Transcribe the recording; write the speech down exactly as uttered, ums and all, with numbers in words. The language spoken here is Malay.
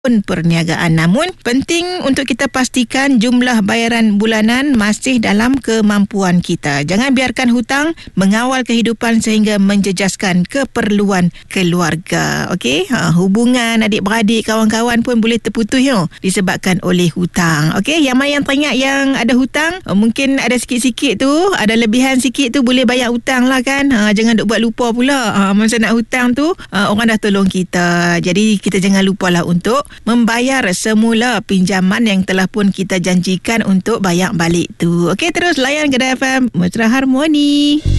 perniagaan. Namun penting untuk kita pastikan jumlah bayaran bulanan masih dalam kemampuan kita. Jangan biarkan hutang mengawal kehidupan sehingga menjejaskan keperluan keluarga. Okey, ha, hubungan adik-beradik, kawan-kawan pun boleh terputus yo disebabkan oleh hutang. Okey, yang mana yang teringat yang ada hutang, mungkin ada sikit-sikit tu, ada lebihan sikit tu boleh bayar hutang lah kan. Ha, jangan duk buat lupa pula. Ha, masa nak hutang tu, ha, orang dah tolong kita. Jadi kita jangan lupalah untuk membayar semula pinjaman yang telah pun kita janjikan untuk bayar balik tu. Okey, terus layan Kedah F M Mesra Harmoni.